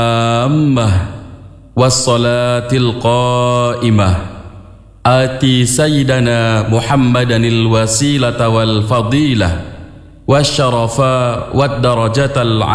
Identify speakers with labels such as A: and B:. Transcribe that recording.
A: والصلاة القائمة آتي سيدنا محمدا الوسيلة والفضيلة والشرف والدرجة